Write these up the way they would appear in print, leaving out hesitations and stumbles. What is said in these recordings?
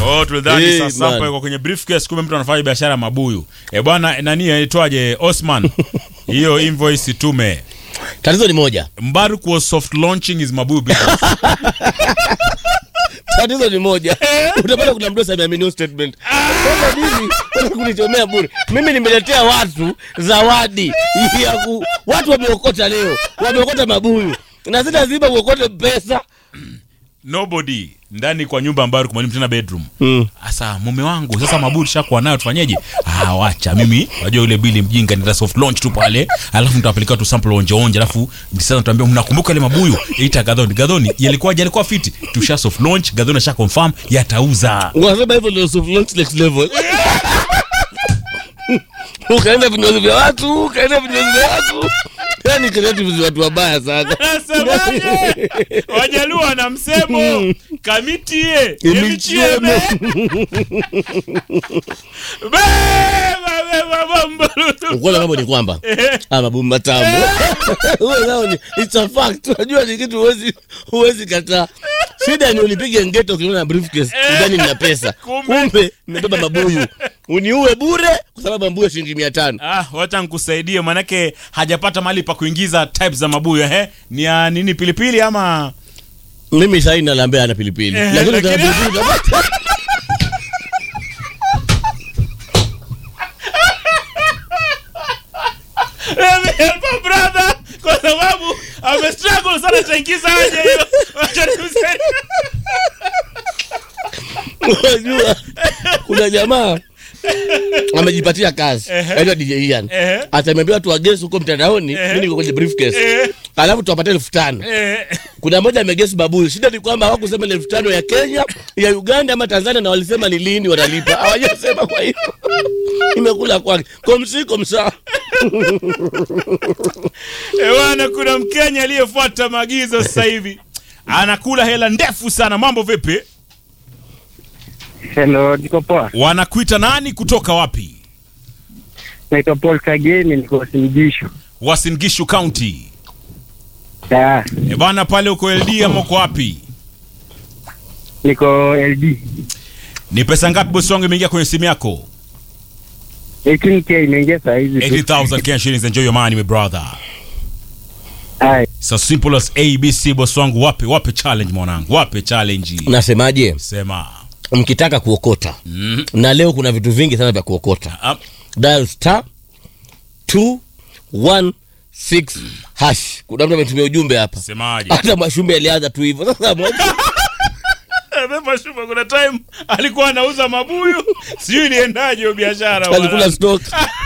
Oh, tulidhani sasa yuko kwenye briefcase, kumbe mtu anafanya biashara mabuyu. Bwana nani aitwaje Osman? Hiyo invoice tume. Tatizo ni moja. Mbaruku was soft launching his mabuyu business. Tatizo ni moja. Utapata kuna mdosa ameamini statement. Sasa mimi kunichomea bure. Mimi nimeletea watu zawadi ya watu wameokota leo. Wameokota mabuyu. Na sasa lazima uokote pesa. Nobody ndani kwa nyumba ambayo kumwalimu tena bedroom. Sasa mume wangu sasa mabuyu shakuwa nayo tufanyeje? Wacha mimi unajua yule bili mjinga nita soft launch tu pale, alafu nitawapeleka tu sample onje, alafu sasa nitaambia mnakumbuka ile mabuyu ita Gadhoni yalikuwa fiti, tusha soft launch, Gadhoni sha confirm yatauza. Unasema hivyo ndio soft launch next level. Ukaenda vinyozi vya watu. Yaani creative watu wabaya sana. Nasemaje? Wajaluo wana msemo kamitie emichieme. Ukweli mambo ni kwamba mabuyu matamu. Wewe nao ni it's a fact. Unajua ni kitu huwezi kataa. Shida ni ulipige ngeto ukiona na briefcase ndani nina pesa. Kumbe nimebeba mabuyu. Uniue bure kwa sababu mabuyu shilingi 500. Wacha nikusaidie manake hajapata mali pa kuingiza types za mabuyu ni ya nini pilipili ama mimi sasa ninaambia ana pilipili. Lakini pilipili help brother kwa sababu ame struggle sana taingiza aje hiyo. Wacha nikusaidia. Unajua kuna jamaa amejipatia kazi. Aitwa DJ Ian. Atamwambia watu wagesi huko mtandaoni, mimi niko kwenye briefcase. Alafu tuwapatie 1500. Kuna mmoja amegesi babuyu. Shida ni kwamba hawakusema 1500 ya Kenya, ya Uganda ama Tanzania, na walisema ni lini watalipa. Hawajasema, kwa hiyo imekula kwake. Komsiko msaa. Bwana kuna Mkenya aliyefuata maagizo sasa hivi. Anakula hela ndefu sana. Mambo vipi? Hello, niko poa. Wanakuita nani kutoka wapi? Naitwa Paul Kageni, niko Uasin Gishu County. Bwana pale uko LD ama uko wapi? Niko LD. Ni pesa ngapi bosi wangu imeingia kwenye simu yako? 18k imeingia saa hizi. 80,000 Kenya shillings. Enjoy your money my brother. So simple as ABC bosi wangu. Wape challenge mwanangu. Wape challenge. Nasemaje? Sema. Mkitaka kuokota. Na leo kuna vitu vingi sana vya kuokota. Dial *216#. Kuna mtu ametumia ujumbe hapa. Semaje? Hata Mashumbe alianza tu hivyo. Sasa Mashumbe kuna time alikuwa anauza mabuyu. Sijui niendaje hiyo biashara. Alikula stock.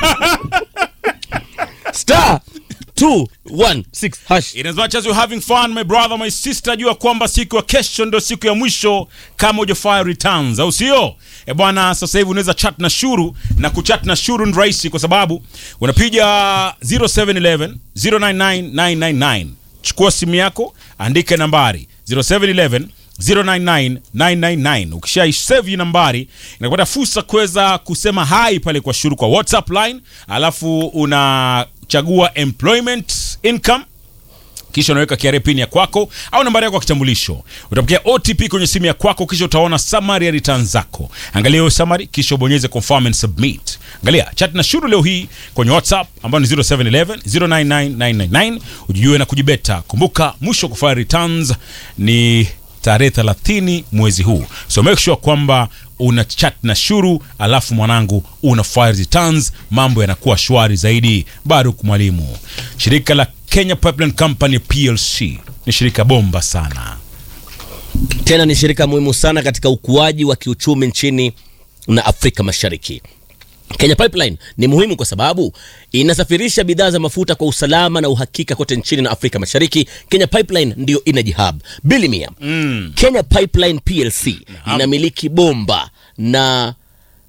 *216#. In as much as you're having fun my brother my sister, jua kwamba siku ya kesho ndio siku ya mwisho kama hujafile returns, au sio? Bwana sasa hivi unaweza chat na Shuru, na kuchat na Shuru ni rahisi kwa sababu unapiga 0711 099999. Chukua simu yako, andika nambari 0711 099999. Ukishaisave nambari inakupata fursa kuweza kusema hai pale kwa Shuru kwa WhatsApp line, alafu unachagua employment income, kisha unaweka KRA pin ya kwako au nambari yako ya kitambulisho. Utapokea OTP kwenye simu ya kwako, kisha utaona summary ya returns zako. Angalia hiyo summary kisha ubonyeze confirm and submit. Angalia chat na Shuru leo hii kwenye WhatsApp ambayo ni 0711 099999. Ujue na kujibeta. Kumbuka mwisho kufanya returns ni tarehe 30 mwezi huu. So make sure kwamba una chat na Shuru, alafu mwanangu una file returns, mambo yanakuwa shwari zaidi. Baruk Mwalimu. Shirika la Kenya Pipeline Company PLC ni shirika bomba sana. Tena ni shirika muhimu sana katika ukuaji wa kiuchumi nchini na Afrika Mashariki. Kenya Pipeline ni muhimu kwa sababu inasafirisha bidhaa za mafuta kwa usalama na uhakika kote nchini na Afrika Mashariki. Kenya Pipeline ndio Energy Hub. Bilimia. Kenya Pipeline PLC inamiliki bomba na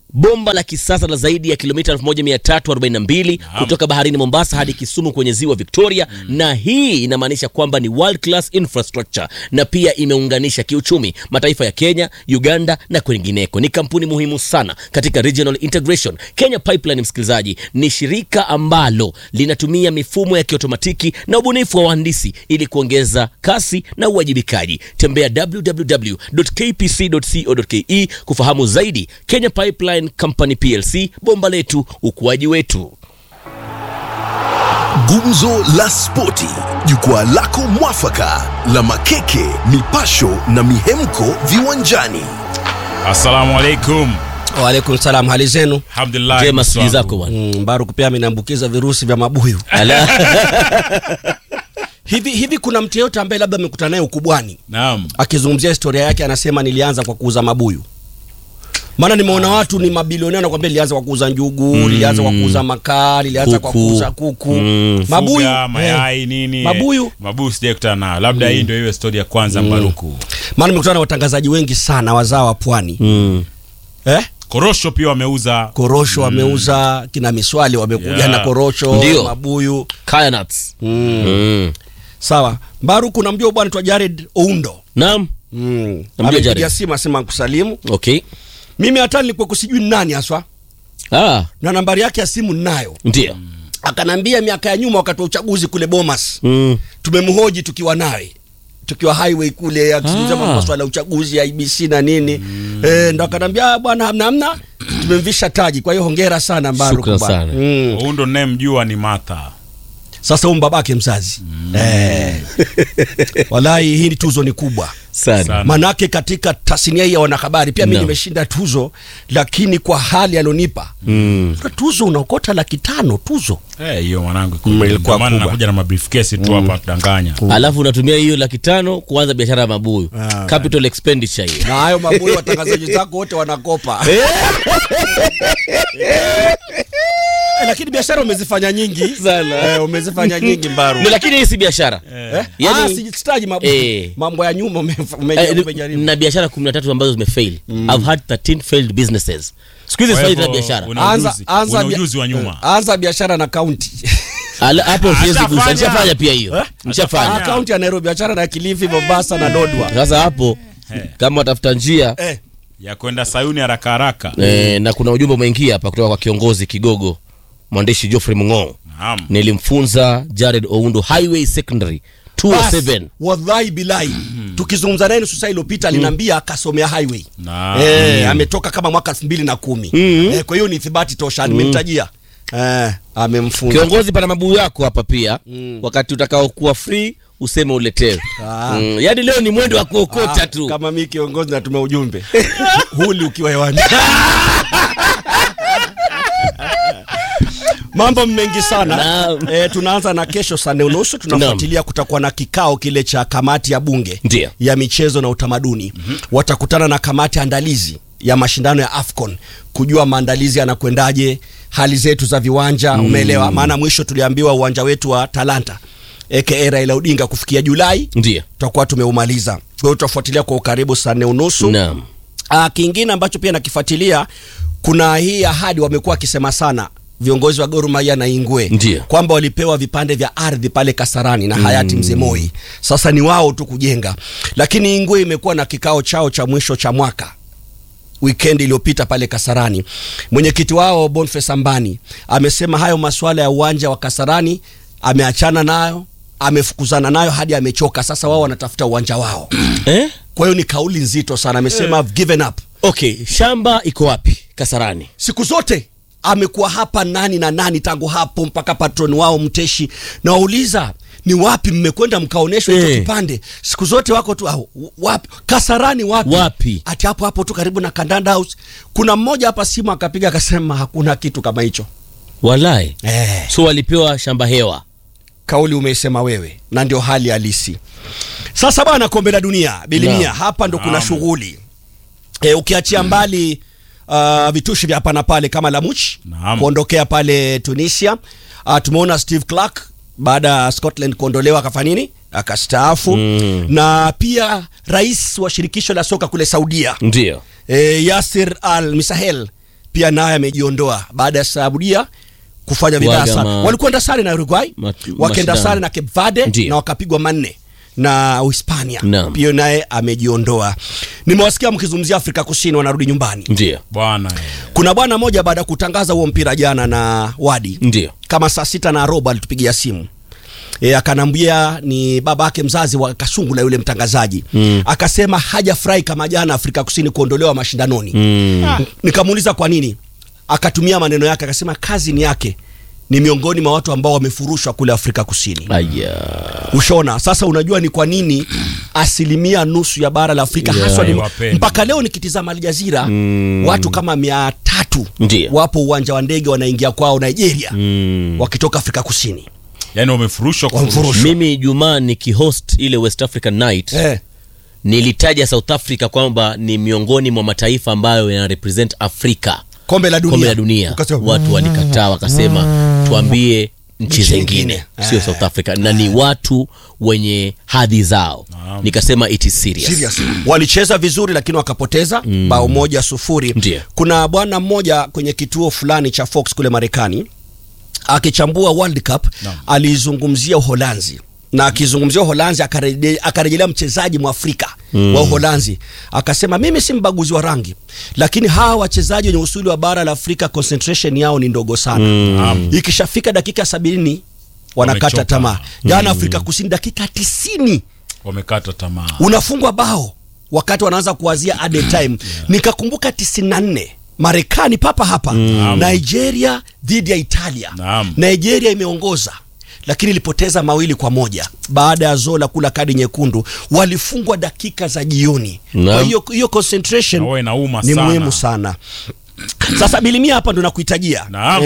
bomba la kisasa la zaidi ya kilomita 1342 kutoka baharini Mombasa hadi Kisumu kwenye ziwa Victoria. Na hii inamaanisha kwamba ni world class infrastructure, na pia imeunganisha kiuchumi mataifa ya Kenya, Uganda na kwingineko. Ni kampuni muhimu sana katika regional integration. Kenya Pipeline, msikilizaji, ni shirika ambalo linatumia mifumo ya kiotomatiki na ubunifu wa wahandisi ili kuongeza kasi na uwajibikaji. Tembea www.kpc.co.ke kufahamu zaidi. Kenya Pipeline Company PLC, bomba letu, ukuaji wetu. Gumzo la Spoti, jukwaa lako mwafaka la makeke, mipasho na mihemko viwanjani. Assalamu alaikum. Wa alaikum salam, hali zenu? Alhamdulillah. Jema, siji zako bwana. Baruku pia amenambukiza virusi vya mabuyu. Hivi kuna mtu yote ambaye labda amekutana naye ukubwani? Naam. Akizungumzia historia yake anasema nilianza kwa kuuza mabuyu. Maana nimeona watu ni mabilionea na kwambia nilianza kwa kuuza njugu, nilianza kwa kuuza makaa, nilianza kwa kuuza kuku. Mabuyu, Fuga, mayai nini? Mabuyu sijakutana nayo. Labda hii ndio iwe story ya kwanza Mbaruku. Maana nimekutana na watangazaji wengi sana wazao wa pwani. Korosho pia wameuza. Korosho wameuza, kina Miswali wamekuja na korosho, Ndio. mabuyu, Kaya nuts. Sawa. Baruku namjua bwana tu Jared Oundo. Naam. Namjua Jared. Amepigia simu asema kusalimu. Okay. Mimi hata nilikuwa kusijui nani haswa. Na nambari yake ya simu ninayo. Ndio. Akanambia miaka ya nyuma wakati wa uchaguzi kule Bomas. Tumemhoji tukiwa naye. Tukiwa highway kule akizungumza masuala ya uchaguzi ya IBC na nini. Ndo akanambia bwana hamna. Tumemvisha taji. Kwa hiyo hongera sana Baruku bwana. Shukrani sana. Oundo naye mjua ni Martha. Sasa babake mzazi. Wallahi hii tuzo ni kubwa Sana. manake katika tasnia ya wanahabari pia mimi nimeshinda tuzo, lakini kwa hali alionipa tuzo unaokota 500 tuzo. Hiyo mwanangu Ilikuwa maana nakuja na mabriefcase tu hapa kudanganya. Alafu unatumia hiyo 500 kuanza biashara ya mabuyu. Capital expenditure hiyo. Na hayo mabuyu watangazaji zako wote wanakopa. Lakini biashara umezifanya nyingi sana. Umezifanya nyingi Mbaru. Lakini hii si biashara. Yaani sitaji mabuyu. Mambo ya nyuma umejaribu. Na biashara 13 ambazo zimefail. I've had 13 failed businesses. Siku hizi sasa ina biashara. Anza ujuzi wa nyuma. Anza biashara na county. Hapo siwezi gusa. Nishafanya pia hiyo. Nishafanya. County ya Nairobi, biashara na Kilifi, Mombasa na Lodwar. Sasa hapo kama watafuta njia ya kwenda Sayuni haraka haraka. Na kuna ujumbe umeingia hapa kutoka kwa kiongozi kigogo mwandishi Geoffrey Mung'o. Naam. Nilimfunza Jared Oundo Highway Secondary 207. Wallahi bilahi. Tukizungumza naye nusu saa iliyopita aliniambia akasomea highway. Ametoka kama mwaka 2010. Kwa hiyo ni ithibati tosha nimemtajia. Amemfunza. Kiongozi, pana mabuyu yako hapa pia. Wakati utakao kuwa free useme uletewe. Yaani leo ni mwendo wa kuokota tu. Kama mimi kiongozi natumia ujumbe. Huli ukiwa hewani. Mambo mengi sana. Tunaanza na kesho saa 4:30 tunafuatilia kutakuwa na kikao kile cha kamati ya bunge ya michezo na utamaduni. Watakutana na kamati andalizi ya mashindano ya AFCON kujua maandalizi yanakwendaje, hali zetu za viwanja, umeelewa? Maana mwisho tuliambiwa uwanja wetu wa Talanta aka Raila Odinga kufikia Julai tutakuwa tumeumaliza. Kwa hiyo tutafuatilia kwa ukaribu saa 4:30. Naam. Kingine ambacho pia nakifuatilia, kuna hii ahadi wamekuwa wakisema sana viongozi wa Gor Mahia na Ingwe kwamba walipewa vipande vya ardhi pale Kasarani na hayati Mzee Moi. Sasa ni wao tu kujenga. Lakini Ingwe imekuwa na kikao chao cha mwisho cha mwaka weekend iliyopita pale Kasarani. Mwenyekiti wao Boniface Ambani amesema hayo masuala ya uwanja wa Kasarani ameachana nayo, amefukuzana nayo hadi amechoka. Sasa wao wanatafuta uwanja wao. Kwa hiyo ni kauli nzito sana. Amesema I've given up. Okay, shamba iko wapi Kasarani? Siku zote amekuwa hapa nani na nani tangu hapo mpaka patron wao Mteshi. Na wauliza ni wapi mmekwenda mkaoneshwa hicho kipande? Siku zote wako tu wapi? Kasarani wapi? Ati hapo tu karibu na Kandanda House. Kuna mmoja hapa simu akapiga akasema hakuna kitu kama hicho. Wallahi. So walipewa shamba hewa. Kauli umeisema wewe na ndio hali halisi. Sasa bwana, kombe la dunia bilimia hapa ndo kuna shughuli. Ukiachia mbali vitushi vya hapa na pale kama Lamuch kuondokea pale Tunisia, tumeona Steve Clark baada ya Scotland kuondolewa akafanya nini? Akastaafu. Na pia rais wa shirikisho la soka kule Saudia ndio Yasir Al Misahel pia naye amejiondoa baada ya Saudia kufanya vibaya sana. Walikwenda sare na Uruguay, wakaenda sare na Cape Verde na wakapigwa 4 na Uhispania. Pia naye amejiondoa. Nimewasikia mkizungumzia Afrika Kusini wanarudi nyumbani. Ndio. Bwana. Kuna bwana mmoja baada ya kutangaza huo mpira jana na Wadi. Ndio. Kama saa 6:15 alitupigia simu. Akanambia ni babake mzazi wa Kasungula yule mtangazaji. Akasema hajafurahi kama jana Afrika Kusini kuondolewa mashindanoni. Nikamuuliza kwa nini? Akatumia maneno yake akasema kazi ni yake. Ni miongoni mwa watu ambao wamefurushwa kule Afrika Kusini. Ushona. Sasa unajua ni kwa nini asilimia nusu ya bara la Afrika haswa mpaka leo nikitizama Al Jazeera watu kama 300 wapo uwanja wa ndege wanaingia kwao Nigeria wakitoka Afrika Kusini. Yani wamefurushwa. Mimi Ijumaa nikihost ile West African Night nilitaja South Africa kwamba ni miongoni mwa mataifa ambayo yana represent Afrika kombe la dunia. Watu walikataa wakasema tuambie nchi zingine sio South Africa, na ni watu wenye hadhi zao. Nikasema it is serious. Walicheza vizuri lakini wakapoteza bao 1-0. Kuna bwana mmoja kwenye kituo fulani cha Fox kule Marekani akichambua World Cup alizungumzia Uholanzi, na akizungumzia Uholanzi akarejelea mchezaji Mwafrika wa Uholanzi, akasema mimi si mbaguzi wa rangi, lakini hawa wachezaji wenye usuli wa bara la Afrika concentration yao ni ndogo sana. Ikishafika dakika 70 wanakata tamaa. Jana Afrika Kusini dakika 90 wamekata tamaa. Unafungwa bao wakati wanaanza kuanzia added time. Nikakumbuka 94 Marekani papa hapa Nigeria dhidi ya Italia. Nigeria imeongoza lakini ilipoteza 2-1 baada ya Zola kula kadi nyekundu. Walifungwa dakika za jioni. Kwa hiyo concentration ni muhimu sana. Sasa Bilimia hapa ndo nakuhitajia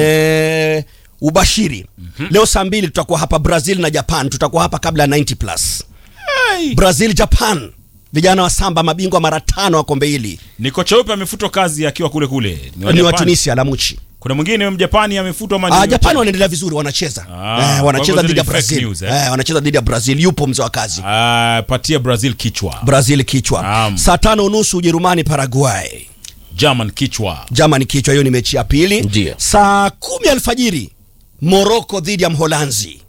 ubashiri. Leo saa 2 tutakuwa hapa Brazil na Japan. Tutakuwa hapa kabla 90+. Brazil Japan. Vijana wa Samba mabingwa mara 5 wa kombe hili. Ni kocha upi amefutwa kazi akiwa kule? Ni wa Tunisia Lamuchi. Kuna mwingine Mjapani amefutwa maji. Japan wanaendelea vizuri, wanacheza. Wanacheza dhidi ya Brazil. Wanacheza dhidi ya Brazil. Yupo mzee wa kazi. Patia Brazil kichwa. Saa 5:30 Ujerumani Paraguay. German kichwa. Hiyo ni mechi ya pili. Saa 10 alfajiri Morocco dhidi ya Mholanzi.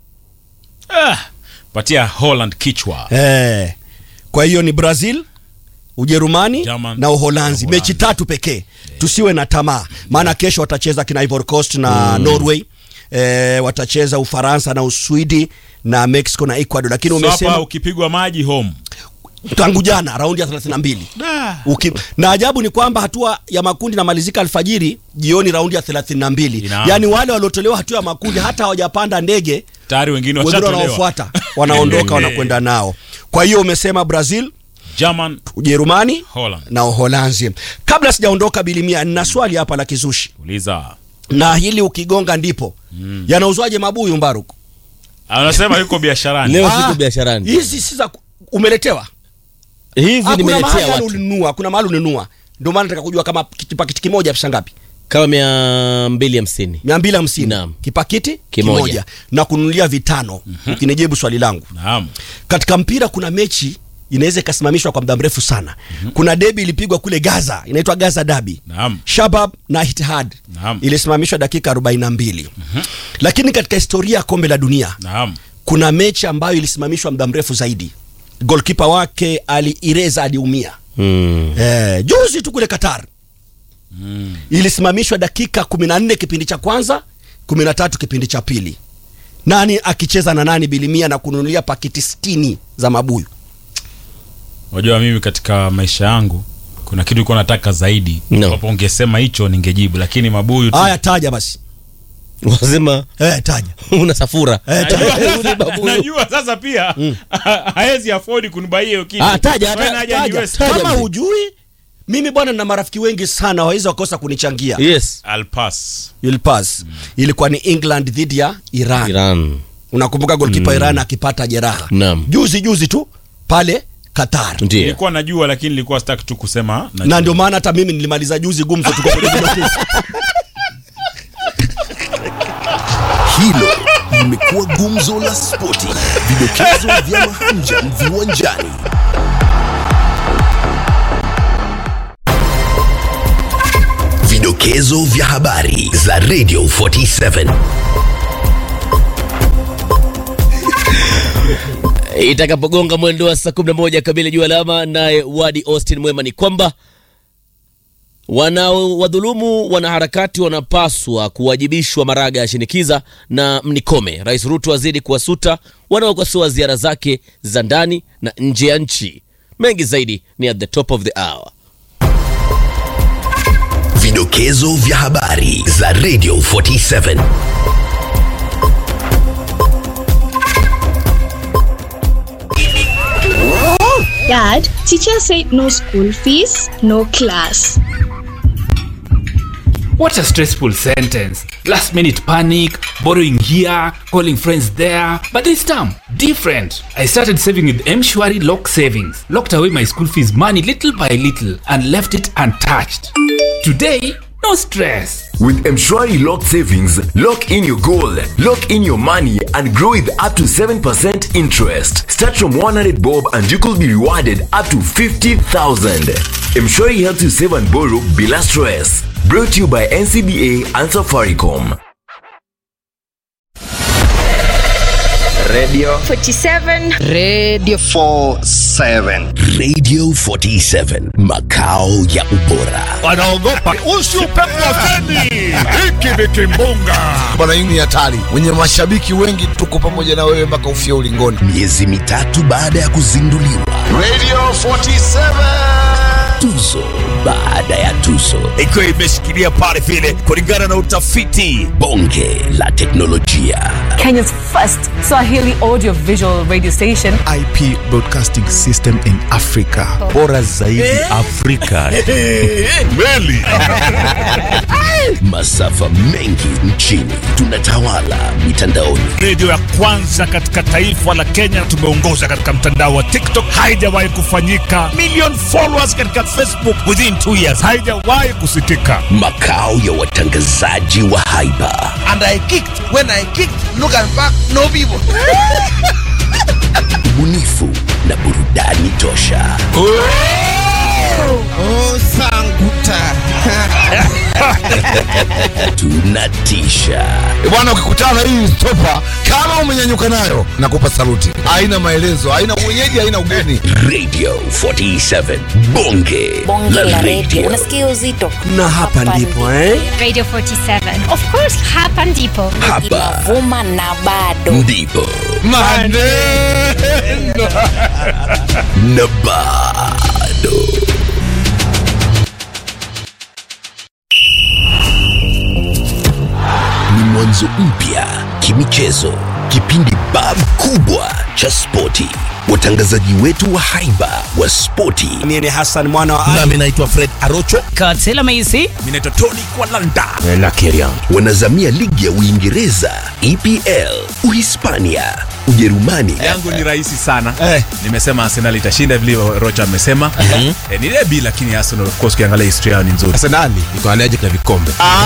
Patia Holland kichwa. Kwa hiyo ni Brazil, Ujerumani na Uholanzi. Mechi 3 pekee. Tusiwe na tamaa. Maana kesho watacheza kina Ivory Coast na Norway. Watacheza Ufaransa na Uswidi na Mexico na Ecuador. Lakini umesema ukipigwa maji home. Tangu jana raundi ya 32. Na ajabu ni kwamba hatua ya makundi inamalizika alfajiri, jioni raundi ya 32. Yaani wale waliotolewa hatua ya makundi hata hawajapanda ndege, tayari wengine washatolewa. Wanaondoka wanakwenda nao. Kwa hiyo umesema Brazil, German, Ujerumani na Uholanzi. Kabla sijaondoka Bilimia, nina swali hapa la kizushi. Uliza. Na hili ukigonga ndipo. Yanauzwaje mabuyu Mbaruku? Anasema yuko biasharani. Leo siko biasharani. Hizi sasa umeletewa? Hivi nimeletea watu. Kuna mahali ulinunua. Ndio maana nataka kujua kama pakiti kimoja pesa ngapi? Kama 250. 250. Kipakiti kimoja. Na kununulia vitano. Ukinijibu swali langu. Katika mpira kuna mechi inaweza ikasimamishwa kwa muda mrefu sana. Kuna derby ilipigwa kule Gaza, inaitwa Gaza Derby. Shabab na Ittihad. Ilisimamishwa dakika 42. Lakini katika historia ya kombe la dunia kuna mechi ambayo ilisimamishwa muda mrefu zaidi. Goalkeeper wake Ali Ireza aliumia. Juzi tu kule Qatar. Ilisimamishwa dakika 14 kipindi cha kwanza, 13 kipindi cha pili. Nani akicheza na nani Bilimia na kununulia pakiti 60 za mabuyu? Wajua mimi katika maisha yangu kuna kitu nilikuwa nataka zaidi. Hapo ungesema hicho ningejibu, lakini mabuyu tu. Haya, taja basi. Wasema taja. Una safura. Najua sasa pia haezi afford kunibai hiyo kitu. Taja. Kama hujui, mimi bwana na marafiki wengi sana waweza wakosa kunichangia. Yes. You'll pass. Ilikuwa ni England dhidi ya Iran. Unakumbuka goalkeeper Iran akipata jeraha. Juzi tu pale Qatar. Nilikuwa najua lakini nilikuwa sitaki tu kusema. Na ndio maana hata mimi nilimaliza juzi gumzo tuko kwenye video. Hilo limekuwa gumzo la spoti. Vidokezo vya mahanja viwanjani. Vidokezo Vidokezo vya habari za Radio 47. Itakapogonga mwendo wa saa 11 kamili juu alama, naye Wadi Austin Mwema, ni kwamba wanaowadhulumu wanaharakati wanapaswa kuwajibishwa. Maraga ya shinikiza na mnikome. Rais Ruto azidi kuwasuta wanaokosoa ziara zake za ndani na nje ya nchi. Mengi zaidi ni at the top of the hour. Vidokezo vya habari za Radio 47. Dad, teacher said no school fees, no class. What a stressful sentence. Last minute panic, borrowing here, calling friends there. But this time, different. I started saving with M-Shwari Lock Savings. Locked away my school fees money little by little and left it untouched. Today, no stress. With M-Shwari Lock Savings, lock in your goal, lock in your money, and grow with up to 7% interest. Start from 100 bob and you could be rewarded up to 50,000. M-Shwari helps you save and borrow bila stress. Brought to you by NCBA and Safaricom. Radio 47. Radio 47. Radio 47, makao ya ubora. Wanaogopa usiupepo wa feni. Hiki ni kimbunga. Bwana, hii ni hatari. Wenye mashabiki wengi, tuko pamoja na wewe mpaka ufie ulingoni. Miezi mitatu baada ya kuzinduliwa, Radio 47. tuzo baada ya tuzo, ikiwa imeshikilia pale vile kulingana na utafiti. Bonge la teknolojia, Kenya's first Swahili audio visual radio station. IP Broadcasting System in Africa. Bora zaidi Afrika. Meli. masafa mengi nchini, tunatawala mitandaoni. Radio ya kwanza katika taifa la Kenya, tumeongoza katika mtandao wa TikTok, haijawahi kufanyika. Million followers katika Facebook within 2 years, haijawahi kusikika. Makao ya watangazaji wa haiba. And I kicked. When I kicked, look and back, no people. Ubunifu na burudani tosha. Oh, Sanguta. Tunatisha. Bwana, ukikutana hii stopa kama umenyanyuka nayo, nakupa saluti. Haina maelezo, haina mwenyeji, haina ugeni. Radio 47, bonge la radio. Unasikia uzito. Na hapa ndipo Radio 47. Of course, hapa ndipo. Hapa inavuma na bado. ndipo Maneno na bado. Ni mwanzo mpya kimichezo, kipindi bab kubwa cha spoti. Watangazaji wetu wa haiba wa spoti. Mimi ni Hassan mwana wa Ali. Nami naitwa Fred Arocho. Katela Maisi. Mimi naitwa Tony Kwalanda. Na Kerian. Wanazamia ligi ya Uingereza, EPL, Uhispania, Ujerumani. Yangu ni rahisi sana. Nimesema Arsenal itashinda vile Rocha amesema. Ni derby, lakini Arsenal of course kiangalia historia yao ni nzuri. Arsenal iko allergic na vikombe.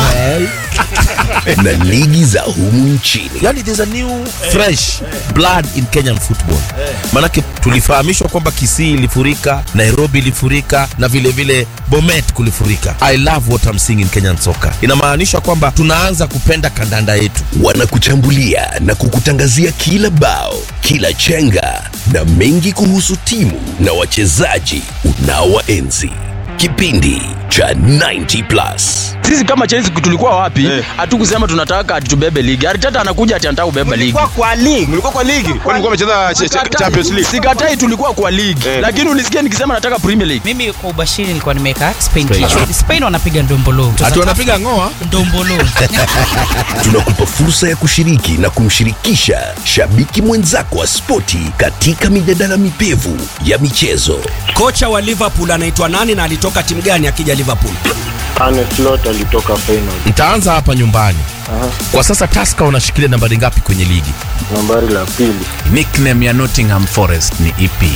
Na ligi za humu nchini. Yani there's a new fresh blood in Kenyan football. Manake tulifahamishwa kwamba Kisii ilifurika, Nairobi ilifurika na vile vile Bomet kulifurika. I love what I'm seeing in Kenyan soccer. Inamaanisha kwamba tunaanza kupenda kandanda yetu. Wanakuchambulia na kukutangazia kila bao, kila chenga na mengi kuhusu timu na wachezaji unaowaenzi. Kipindi cha 90 plus. Sisi kama Chelsea tulikuwa wapi? Hatukusema tunataka atubebe ligi. Arteta anakuja ati anataka ubeba ligi. Mlikuwa kwa ligi. Mlikuwa kwa ligi. Kwani mlikuwa mnacheza Champions League? Sikatai tulikuwa kwa ligi. Lakini ulisikia nikisema nataka Premier League. Mimi kwa ubashiri nilikuwa nimeweka Spain. Spain wanapiga ndombolo. Hatu wanapiga ngoa ndombolo. Tunakupa fursa ya kushiriki na kumshirikisha shabiki mwenzako wa spoti katika mijadala mipevu ya michezo. Kocha wa Liverpool anaitwa nani na alitoka timu gani akija Liverpool? Arne Slot alitoka final. Nitaanza hapa nyumbani. Kwa sasa Tusker unashikilia nambari ngapi kwenye ligi? Nambari la 2. Nickname ya Nottingham Forest ni ipi?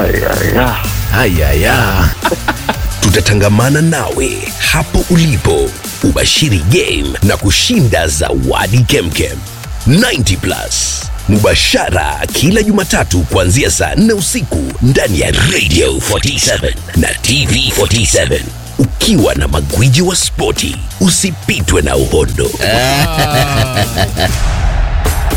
Ayaya. Tutatangamana nawe hapo ulipo, ubashiri game na kushinda zawadi kemkem. 90 plus mubashara kila Jumatatu kuanzia saa 4 usiku ndani ya Radio 47 na TV 47. ukiwa na magwiji wa spoti. Usipitwe na uhondo.